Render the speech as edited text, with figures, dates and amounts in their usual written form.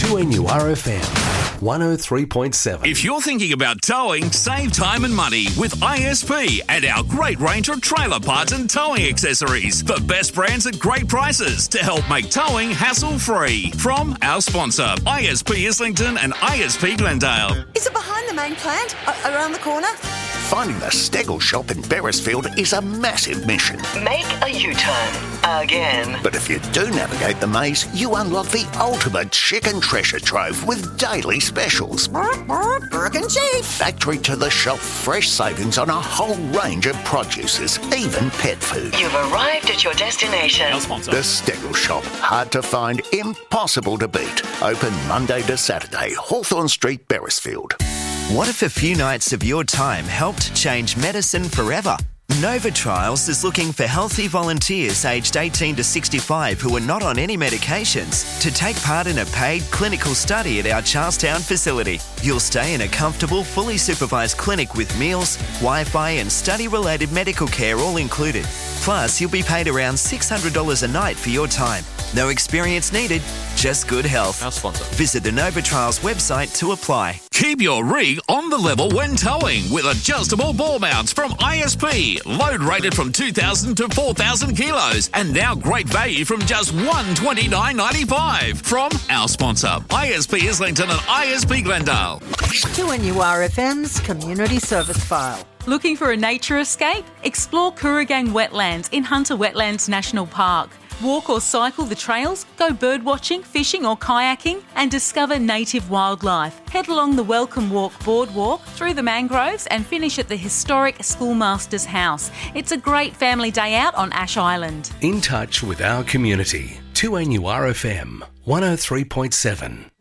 2NURFM 103.7. If you're thinking about towing, save time and money with ISP and our great range of trailer parts and towing accessories. The best brands at great prices to help make towing hassle-free. From our sponsor, ISP Islington and ISP Glendale. Is it behind the main plant? Around the corner? Finding the Stegel shop in Beresfield is a massive mission. Make a U-turn. Again. But if you do navigate the maze, you unlock the ultimate chicken treasure trove with daily specials. Burke and Chief. Factory to the shelf fresh savings on a whole range of produces, even pet food. You've arrived at your destination. Our sponsor. The Stegel shop. Hard to find, impossible to beat. Open Monday to Saturday, Hawthorne Street, Beresfield. What if a few nights of your time helped change medicine forever? Nova Trials is looking for healthy volunteers aged 18 to 65 who are not on any medications to take part in a paid clinical study at our Charlestown facility. You'll stay in a comfortable, fully supervised clinic with meals, Wi-Fi and study-related medical care all included. Plus, you'll be paid around $600 a night for your time. No experience needed, just good health. Our sponsor. Visit the Nova Trials website to apply. Keep your rig on the level when towing with adjustable ball mounts from ISP. Load rated from 2,000 to 4,000 kilos. And now great value from just $129.95. From our sponsor, ISP Islington and ISP Glendale. 2NURFM's Community Service File. Looking for a nature escape? Explore Kooragang Wetlands in Hunter Wetlands National Park. Walk or cycle the trails, go birdwatching, fishing or kayaking and discover native wildlife. Head along the Welcome Walk boardwalk, through the mangroves and finish at the historic Schoolmaster's House. It's a great family day out on Ash Island. In touch with our community. 2NURFM 103.7.